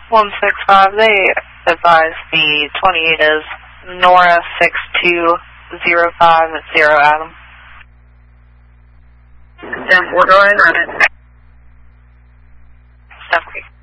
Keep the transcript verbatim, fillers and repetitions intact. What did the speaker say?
one six five, they advise the twenty-eight is Nora six two zero five zero Adam. ten four, go ahead and run it. Step Creek.